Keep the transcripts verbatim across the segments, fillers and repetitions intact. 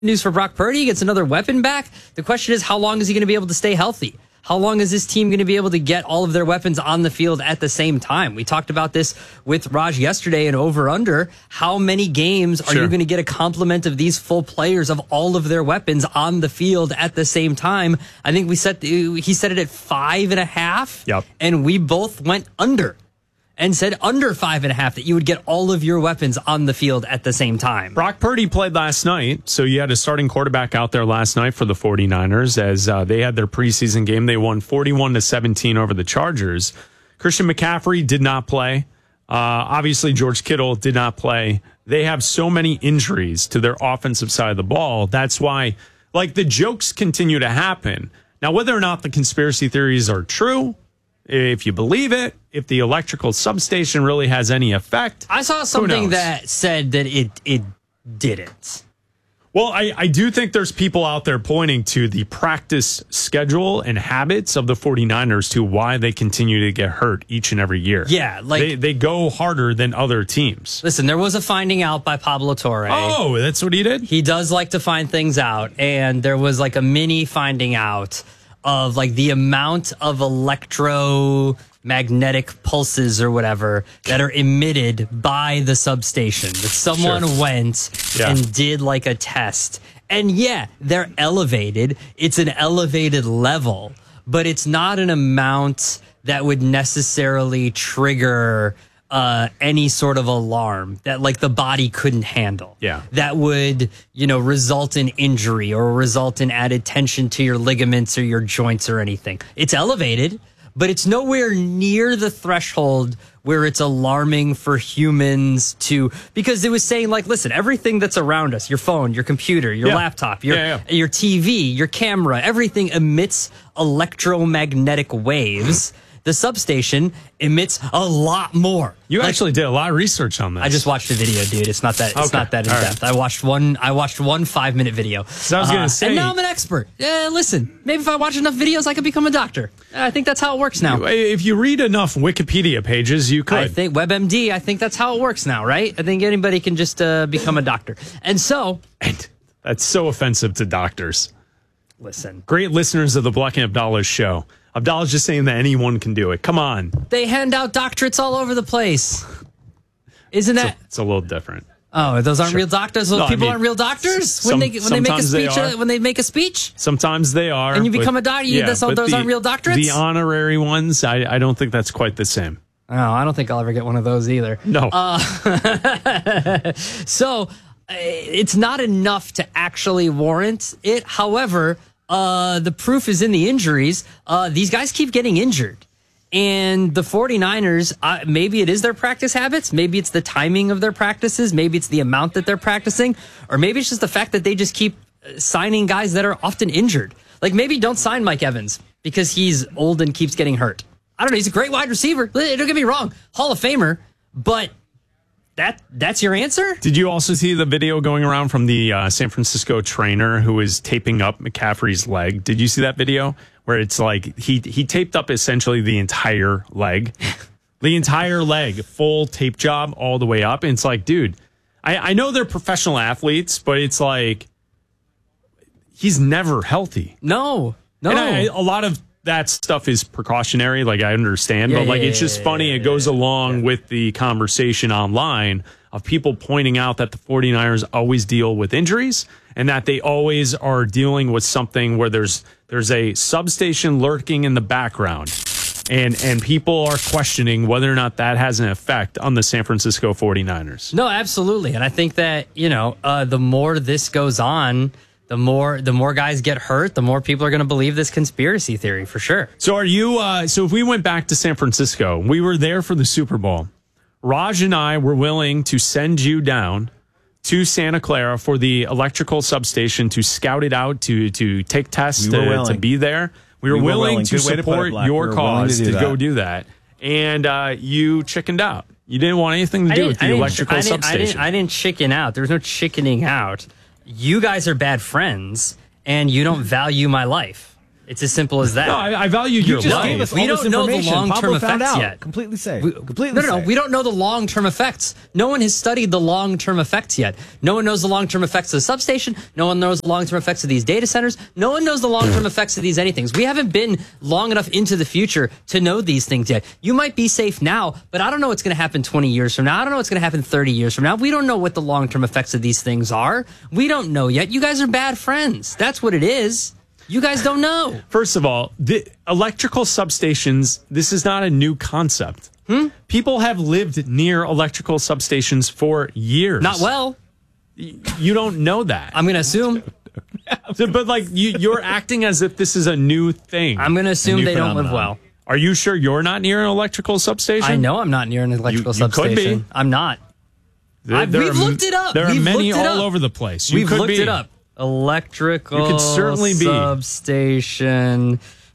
news for Brock Purdy. He gets another weapon back. The question is, how long is he going to be able to stay healthy? How long is this team going to be able to get all of their weapons on the field at the same time? We talked about this with Raj yesterday and over under. How many games are Sure. you going to get a complement of these full players of all of their weapons on the field at the same time? I think we set he said it at five and a half. Yep. And we both went under and said under five and a half that you would get all of your weapons on the field at the same time. Brock Purdy played last night, so you had a starting quarterback out there last night for the 49ers as uh, they had their preseason game. They won forty-one to seventeen over the Chargers. Christian McCaffrey did not play. Uh, obviously, George Kittle did not play. They have so many injuries to their offensive side of the ball. That's why, like, the jokes continue to happen. Now, whether or not the conspiracy theories are true, if you believe it, if the electrical substation really has any effect. I saw something that said that it it didn't. Well, I, I do think there's people out there pointing to the practice schedule and habits of the 49ers to why they continue to get hurt each and every year. Yeah, like they, they go harder than other teams. Listen, there was a finding out by Pablo Torre. Oh, that's what he did? He does like to find things out, and there was like a mini finding out of like the amount of electromagnetic pulses or whatever that are emitted by the substation. That someone Sure. went Yeah. and did like a test. And yeah, they're elevated. It's an elevated level, but it's not an amount that would necessarily trigger uh, any sort of alarm that like the body couldn't handle. Yeah. That would, you know, result in injury or result in added tension to your ligaments or your joints or anything. It's elevated, but it's nowhere near the threshold where it's alarming for humans to, because it was saying like, listen, everything that's around us, your phone, your computer, your Yeah. laptop, your, Yeah, yeah. your T V, your camera, everything emits electromagnetic waves. The substation emits a lot more. You Like, actually did a lot of research on this. I just watched a video, dude. It's not that. It's Okay. not that in All right. depth. I watched one. I watched one five minute video. So I was gonna say- and now I'm an expert. Yeah, listen. Maybe if I watch enough videos, I could become a doctor. I think that's how it works now. If you read enough Wikipedia pages, you could. I think WebMD. I think that's how it works now, right? I think anybody can just uh, become a doctor. And so, And that's so offensive to doctors. listen. Great listeners of the Black and Abdallah's show. Abdallah's just saying that anyone can do it. Come on. They hand out doctorates all over the place. Isn't It's that? a, it's a little different. Oh, those aren't Sure. real doctors. Those No, I people mean, aren't real doctors some- when they when they make a sometimes they speech. are. uh, when they make a speech. Sometimes they are. And you but- become a doctor, you- that's- but those aren't real doctorates? The honorary ones, I, I don't think that's quite the same. Oh, I don't think I'll ever get one of those either. No. Uh, So uh, it's not enough to actually warrant it. However, uh, the proof is in the injuries. Uh, these guys keep getting injured. And the 49ers, uh, maybe it is their practice habits. Maybe it's the timing of their practices. Maybe it's the amount that they're practicing. Or maybe it's just the fact that they just keep uh, signing guys that are often injured. Like maybe don't sign Mike Evans because he's old and keeps getting hurt. I don't know. He's a great wide receiver. Don't get me wrong. Hall of Famer. But that that's your answer? Did you also see the video going around from the uh, San Francisco trainer who was taping up McCaffrey's leg? Did you see that video where it's like he he taped up essentially the entire leg, the entire leg, full tape job all the way up? And it's like, dude, I, I know they're professional athletes, but it's like he's never healthy. No. No. And I, a lot of that stuff is precautionary, like I understand, Yeah, but like yeah, it's just yeah, funny. yeah, It goes yeah, along yeah. with the conversation online of people pointing out that the 49ers always deal with injuries and that they always are dealing with something where there's there's a substation lurking in the background. And and people are questioning whether or not that has an effect on the San Francisco 49ers. No, absolutely. And I think that, you know, uh, the more this goes on, the more the more guys get hurt, the more people are going to believe this conspiracy theory for sure. So are you, uh, so if we went back to San Francisco, we were there for the Super Bowl. Raj and I were willing to send you down to Santa Clara for the electrical substation to scout it out, to to take tests, We were to, willing. to be there. We were, We were willing, willing. to Good way to put it, support Black. your We were willing cause to to, do go that. do that. And uh, you chickened out. You didn't want anything to I do didn't- with the I didn't- electrical I didn't, I substation. didn't, I didn't chicken out. There was no chickening out. You guys are bad friends, and you don't value my life. It's as simple as that. No, I, I value your You just life. gave us all We this don't know the information. long-term Pablo found effects out. yet. Completely safe. We- Completely no, no, no. safe. We don't know the long-term effects. No one has studied the long-term effects yet. No one knows the long-term effects of the substation. No one knows the long-term effects of these data centers. No one knows the long-term effects of these anythings. We haven't been long enough into the future to know these things yet. You might be safe now, but I don't know what's going to happen twenty years from now. I don't know what's going to happen thirty years from now. We don't know what the long-term effects of these things are. We don't know yet. You guys are bad friends. That's what it is. You guys don't know. First of all, the electrical substations, this is not a new concept. Hmm? People have lived near electrical substations for years. Not well. You don't know that. I'm going to assume. So, but like you, you're acting as if this is a new thing. I'm going to assume new they don't live phenomenon. well. Are you sure you're not near an electrical substation? I know I'm not near an electrical You- you could substation. be. I'm not. There, I- there we've are, looked it up. There are We've many looked it all up. over the place. You We've could looked be. it up. Electrical You could certainly be. substation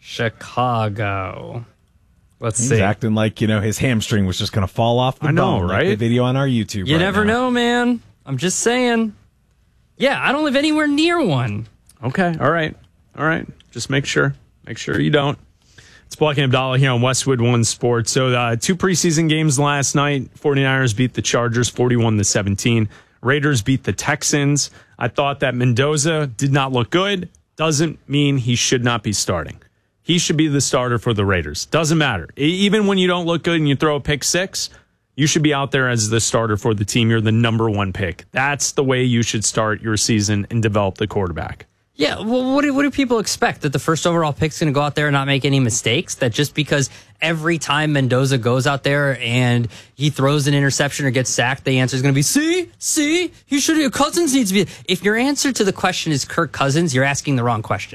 Chicago. Let's He's see. acting like, you know, his hamstring was just going to fall off the I know, bone, like right? the video on our YouTube. You right never now. know, man. I'm just saying. Yeah, I don't live anywhere near one. Okay. All right. All right. Just make sure. Make sure you don't. It's Black and Abdallah here on Westwood One Sports. So uh, two preseason games last night. 49ers beat the Chargers forty-one to seventeen. Raiders beat the Texans. I thought that Mendoza did not look good. Doesn't mean he should not be starting. He should be the starter for the Raiders. Doesn't matter. E- Even when you don't look good and you throw a pick six, you should be out there as the starter for the team. You're the number one pick. That's the way you should start your season and develop the quarterback. Yeah, well, what do, what do people expect? That the first overall pick's going to go out there and not make any mistakes? That just because every time Mendoza goes out there and he throws an interception or gets sacked, the answer is going to be, see, see, he should have, Cousins needs to be. If your answer to the question is Kirk Cousins, you're asking the wrong question.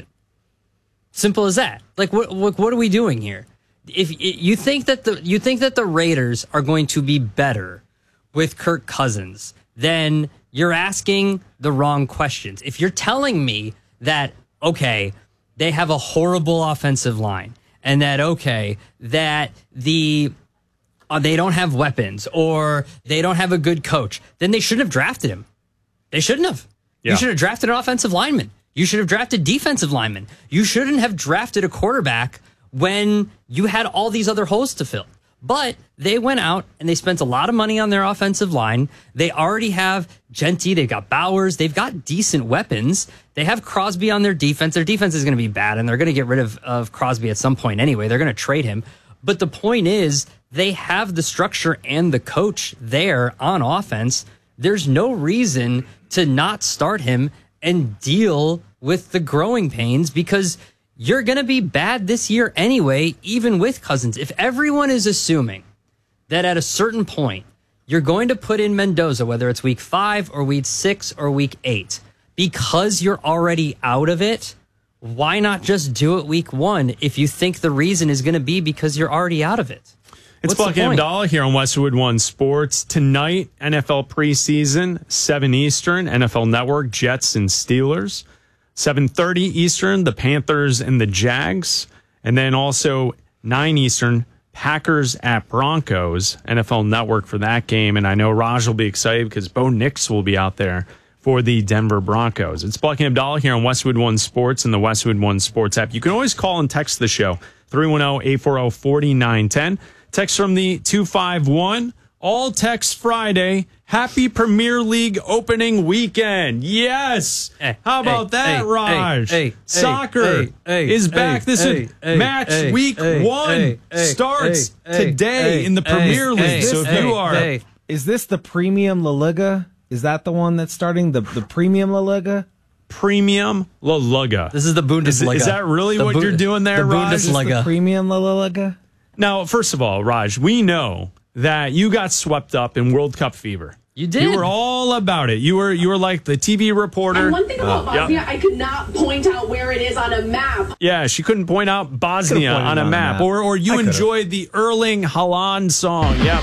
Simple as that. Like, what, what, what are we doing here? If you think that the you think that the Raiders are going to be better with Kirk Cousins, then you're asking the wrong questions. If you're telling me that, okay, they have a horrible offensive line and that, okay, that the uh, they don't have weapons or they don't have a good coach, then they shouldn't have drafted him. They shouldn't have. Yeah. You should have drafted an offensive lineman. You should have drafted defensive linemen. You shouldn't have drafted a quarterback when you had all these other holes to fill. But they went out and they spent a lot of money on their offensive line. They already have Genty. They've got Bowers. They've got decent weapons. They have Crosby on their defense. Their defense is going to be bad, and they're going to get rid of, of Crosby at some point anyway. They're going to trade him. But the point is, they have the structure and the coach there on offense. There's no reason to not start him and deal with the growing pains because you're going to be bad this year anyway, even with Cousins. If everyone is assuming that at a certain point you're going to put in Mendoza, whether it's week five or week six or week eight, because you're already out of it, why not just do it week one if you think the reason is going to be because you're already out of it? It's What's the Black and point? Abdallah here on Westwood One Sports. Tonight, N F L preseason, seven Eastern, N F L Network, Jets and Steelers. seven thirty Eastern, the Panthers and the Jags. And then also nine Eastern, Packers at Broncos, N F L Network for that game. And I know Raj will be excited because Bo Nix will be out there for the Denver Broncos. It's Black and Abdallah here on Westwood One Sports and the Westwood One Sports app. You can always call and text the show, three one zero, eight four zero, four nine one zero. Text from the two five one. All Text Friday. Happy Premier League opening weekend. Yes. Hey, How about hey, that, hey, Raj? hey, hey, Soccer hey, hey, is back. hey, this hey, is hey, match hey, week hey, one hey, hey, starts hey, today hey, in the hey, Premier League. hey, so if hey, you are... hey. Is this the Premium La Liga? Is that the one that's starting? The the Premium La Liga? Premium La Liga. This is the Bundesliga. Is, is that really The what Bu- you're doing there, the Raj? Is this the Liga. Premium La Liga? Now, first of all, Raj, we know that you got swept up in World Cup fever. You did. You were all about it. You were you were like the T V reporter. And one thing about Uh, Bosnia, yeah. I could not point out where it is on a map. Yeah, she couldn't point out Bosnia pointed on a on a map. map. Or or you I could've. enjoyed the Erling Haaland song. Yep.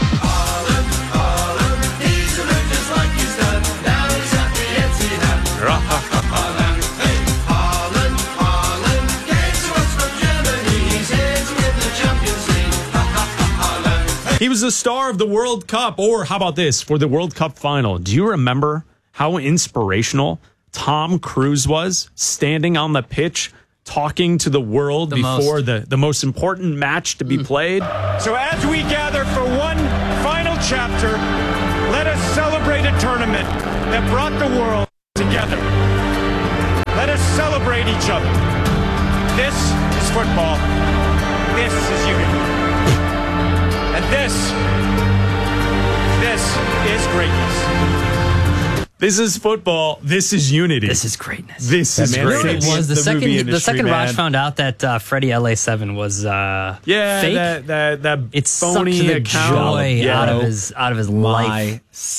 He was the star of the World Cup. Or how about this? For the World Cup final, do you remember how inspirational Tom Cruise was standing on the pitch talking to the world The before most. the, the most important match to be played. So as we gather for one final chapter, let us celebrate a tournament that brought the world together. Let us celebrate each other. This is football. This is unity. And this, this is greatness. This is football. This is unity. This is greatness. This is man greatness. It was the, The second. movie The industry, second Raj man. found out that uh, Freddie L A seven was uh, Yeah, fake. that that that it phony sucked the account. joy Yeah. out of his out of his life. My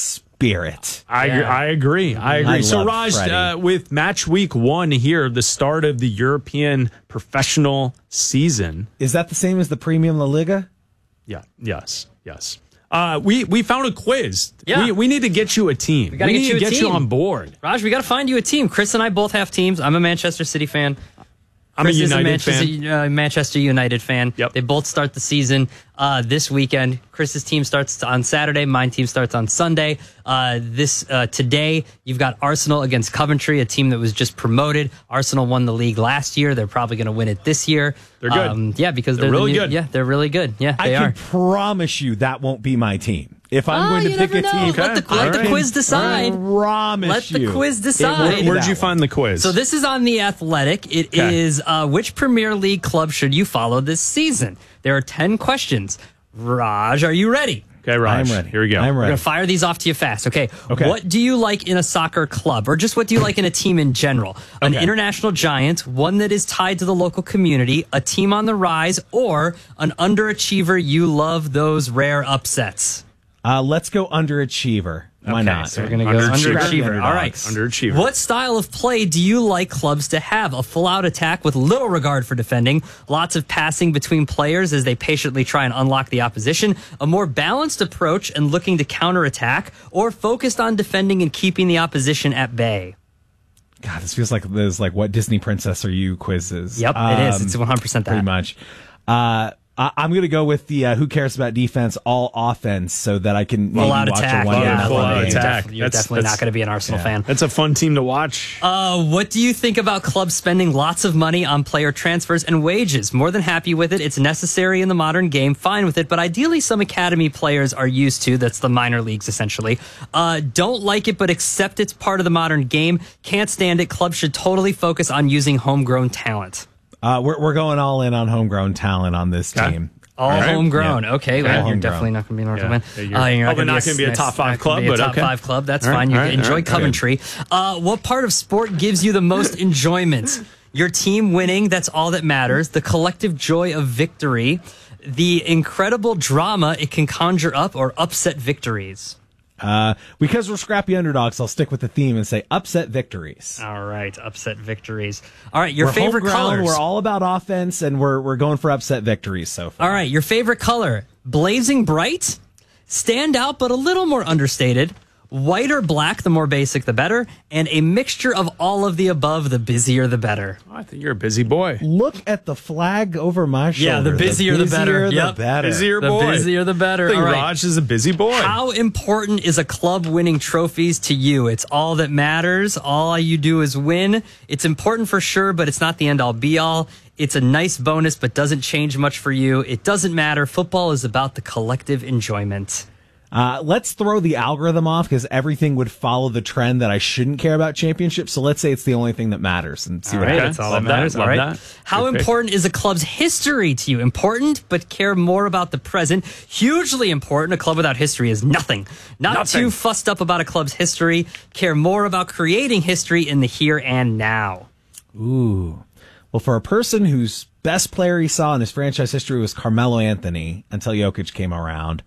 spirit. I Yeah. I agree. I agree. I so love Raj, Freddie. uh, with match week one here, the start of the European professional season. Is that the same as the Premium La Liga? Yeah. Yes. Yes. Uh, we we found a quiz. Yeah. We, we need to get you a team. We, gotta get need you to a get you team. on board. Raj, we got to find you a team. Chris and I both have teams. I'm a Manchester City fan. I'm a Chris is United Manchester, fan. Uh, Manchester United fan. Yep. They both start the season uh, this weekend. Chris's team starts on Saturday. Mine team starts on Sunday. Uh, this uh, today, you've got Arsenal against Coventry, a team that was just promoted. Arsenal won the league last year. They're probably going to win it this year. They're good. yeah, because They're they're, the really new- good. Yeah, they're really good. Yeah, I they can are. promise you that won't be my team. If I'm Ah, going to you pick never a know. team, Let the- I let the can quiz decide. Promise Let the you. quiz It decide. won't be Where'd that you one. find the quiz? So this is on The Athletic. It Okay. is uh, which Premier League club should you follow this season? There are ten questions. Raj, are you ready? okay, Raj. I'm ready. Here we go. I'm We're ready. going to fire these off to you fast, okay? Okay. What do you like in a soccer club? Or just what do you like in a team in general? An Okay. international giant, one that is tied to the local community, a team on the rise, or an underachiever you love those rare upsets? Uh, let's go underachiever. Why Okay, not? so we're going to go Underachiever. underachiever. All right. Underachiever. What style of play do you like clubs to have? A full-out attack with little regard for defending, lots of passing between players as they patiently try and unlock the opposition, a more balanced approach and looking to counterattack, or focused on defending and keeping the opposition at bay? God, this feels like those like what Disney princess are you quizzes. Yep, it is. Um, It's one hundred percent that. pretty much. Uh, I, I'm going to go with the uh, who cares about defense, all offense, so that I can maybe Full-out watch attack. a one Yeah, full-out game. you're attack. def- You're That's- definitely that's- not going to be an Arsenal fan. That's a fun team to watch. Uh, what do you think about clubs spending lots of money on player transfers and wages? More than happy with it. It's necessary in the modern game. Fine with it. But ideally, some academy players are used to. That's the minor leagues, essentially. Uh, don't like it, but accept it's part of the modern game. Can't stand it. Clubs should totally focus on using homegrown talent. Uh, we're we're going all in on homegrown talent on this Okay. team. All right. homegrown. Yeah. Okay, Okay. well, you're Homegrown. definitely not going to be an Arsenal Yeah. fan. Yeah, you're Uh, you're probably not gonna gonna be a nice- top five not gonna club, be a but top okay. five club. That's All right, fine. You all right, enjoy all right, Coventry. Uh, what part of sport gives you the most enjoyment? Your team winning. That's all that matters. The collective joy of victory. The incredible drama it can conjure up or upset victories. Uh, because we're scrappy underdogs, I'll stick with the theme and say upset victories. All right, upset victories. All right, your we're favorite home ground, colors. We're all about offense, and we're we're going for upset victories so far. All right, your favorite color. Blazing bright, stand out but a little more understated, white or black, the more basic the better, and a mixture of all of the above, the busier the better. I think you're a busy boy. Look at the flag over my shoulder. Yeah, the busier the better. The Yep. better. Busier The boy. busier the better. I think All right. Raj is a busy boy. How important is a club winning trophies to you? It's all that matters. All you do is win. It's important for sure, but it's not the end all be all. It's a nice bonus, but doesn't change much for you. It doesn't matter. Football is about the collective enjoyment. Uh, let's throw the algorithm off because everything would follow the trend that I shouldn't care about championships. So let's say it's the only thing that matters and see All what right, happens. that's all Love that that. matters. Love All right. that. How Good pick. important is a club's history to you? Important, but care more about the present. Hugely important. A club without history is nothing. Not Nothing. too fussed up about a club's history. Care more about creating history in the here and now. Ooh. Well, for a person whose best player he saw in his franchise history was Carmelo Anthony until Jokic came around,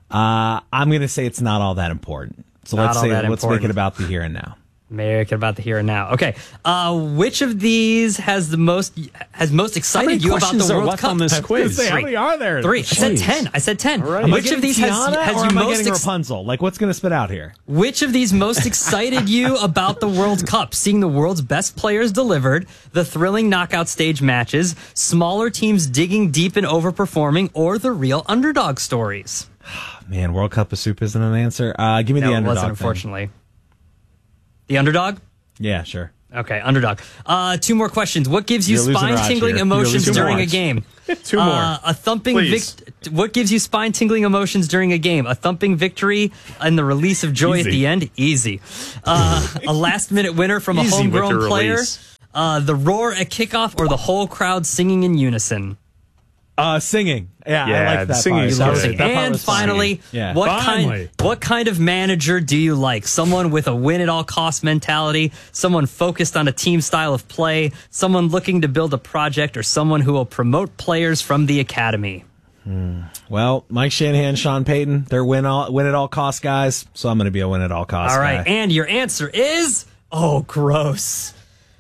uh, I'm going to say it's not all that important. So Not let's all say that let's make important. it about the here and now. Make it about the here and now. Okay. Uh, which of these has the most has most excited many you about questions the are World left Cup? on this I was gonna quiz? say, how Three. many are there? Three. I said Jeez. ten. I said ten. Am I Which getting of these has, Tiana, has or you am I most getting ex- Rapunzel? Like, what's going to spit out here? Which of these most excited you about the World Cup? Seeing the world's best players delivered, the thrilling knockout stage matches, smaller teams digging deep and overperforming, or the real underdog stories? Man, World Cup of Soup isn't an answer. Uh, give me No, the it underdog. wasn't, thing. unfortunately. The underdog? Yeah, sure. Okay, underdog. Uh, two more questions. What gives you You're losing Raj spine-tingling here. emotions You're losing during a Raj. game? Two more. Uh, a thumping Please. vic- What gives you spine-tingling emotions during a game? A thumping victory and the release of joy Easy. at the end? Easy. Uh, a last-minute winner from a Easy with homegrown the player? release. Uh, the roar at kickoff or the whole crowd singing in unison? Uh, singing. Yeah, Yeah, I like that singing part. is That good. was- that part And was fun. finally, Yeah. what Finally. kind what kind of manager do you like? Someone with a win at all cost mentality, someone focused on a team style of play, someone looking to build a project, or someone who will promote players from the academy? Well, Mike Shanahan, Sean Payton, they're win all win at all cost guys, so I'm going to be a win at all cost All right, guy. and your answer is oh, gross.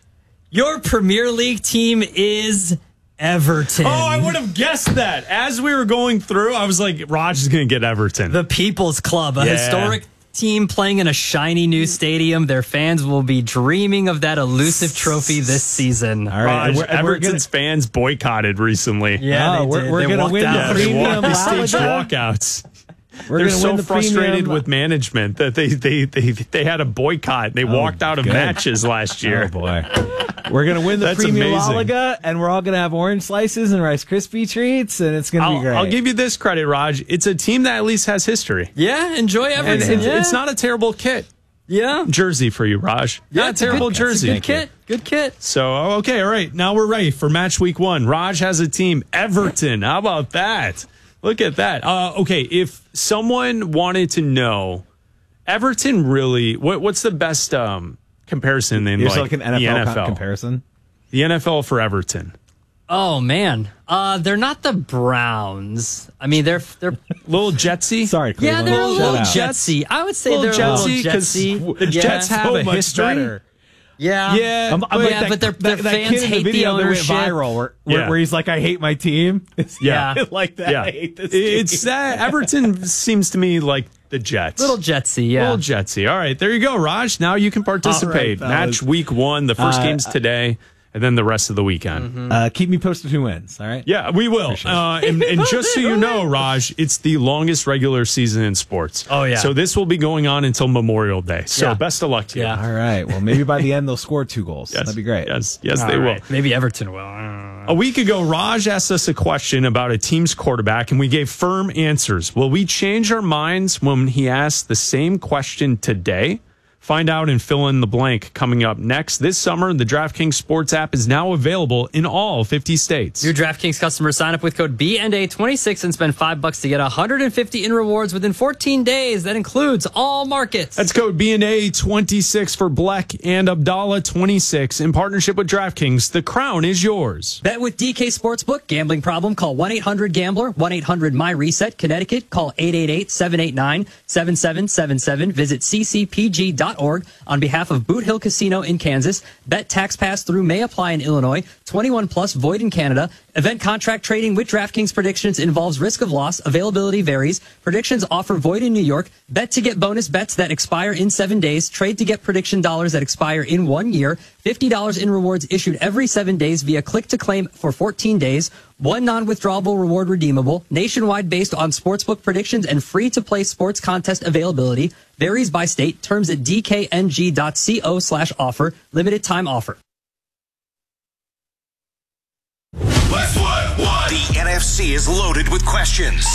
Your Premier League team is Everton. Oh, I would have guessed that. As we were going through, I was like, Raj is going to get Everton. The People's Club, a Yeah. historic team playing in a shiny new stadium. Their fans will be dreaming of that elusive trophy this season. All right, Raj, and we're, and we're Everton's fans boycotted recently. Yeah, Oh, they we're- did. we're They gonna walked win the out. Yeah, they, Premium walked, they staged La Liga? walkouts. We're They're gonna so win the frustrated premium- with management that they they they, they had a boycott. They walked out of good. matches last year. Oh boy, we're gonna win the That's Premium La amazing. Liga, and we're all gonna have orange slices and Rice Krispie treats, and it's gonna be I'll, great. I'll give you this credit, Raj. It's a team that at least has history. Yeah, enjoy And Everton. it's, yeah. it's not a terrible kit. Yeah. Jersey for you, Raj. Yeah, Not a it's a terrible good- jersey. Good kit. Good kit. So, okay, all right. Now we're ready for match week one. Raj has a team, Everton. How about that? Look at that. Uh, okay, if someone wanted to know, Everton really, what, what's the best um, comparison in You're like, like an N F L, the N F L? co- comparison. The N F L for Everton. Oh man, uh, they're not the Browns. I mean, they're they're Little Jetsy? Sorry, yeah, Cleveland. they're a Shout little out. jetsy. I would say Little they're a Jetsy, little 'cause jetsy. the yeah. Jets have So a much history. better. Yeah, Yeah, Um, but- but yeah, that, but their- that, their that fans kid in hate the the video that went ownership. viral, where, where, Yeah. where he's like, "I hate my team." It's Yeah. like that. Yeah, I hate this. Team. it's that Everton seems to me like the Jets. little jetsy. Yeah. Little Jetsy. All right, there you go, Raj. Now you can participate. All right, Match fellas. week one. The first Uh, game's today, and then the rest of the weekend. Uh, keep me posted who wins. All right. Yeah, we will. Uh, and, and just so you know, Raj, it's the longest regular season in sports. Oh, yeah. So this will be going on until Memorial Day. So Yeah. best of luck to you. Yeah. All right. Well, maybe by the end they'll score two goals. Yes. That'd be great. Yes, yes, All they right. will. Maybe Everton will. I don't know. A week ago, Raj asked us a question about a team's quarterback, and we gave firm answers. Will we change our minds when he asked the same question today? Find out and fill in the blank coming up next. This summer, the DraftKings Sports app is now available in all fifty states. New DraftKings customers sign up with code B N A twenty-six and spend five bucks to get one hundred fifty in rewards within fourteen days. That includes all markets. That's code B N A twenty-six for Black and Abdallah twenty-six in partnership with DraftKings. The crown is yours. Bet with D K Sportsbook. Gambling problem? Call one eight hundred gambler, one eight hundred my reset. Connecticut, call eight eight eight, seven eight nine, seven seven seven seven. Visit c c p g dot org on behalf of Boot Hill Casino in Kansas. Bet tax pass through may apply in Illinois. twenty-one plus void in Canada. Event contract trading with DraftKings predictions involves risk of loss. Availability varies. Predictions offer void in New York. Bet to get bonus bets that expire in seven days. Trade to get prediction dollars that expire in one year. fifty dollars in rewards issued every seven days via click to claim for fourteen days. One non-withdrawable reward redeemable. Nationwide based on sportsbook predictions and free-to-play sports contest availability. Varies by state. Terms at d k n g dot co slash offer. Limited time offer. The N F C is loaded with questions.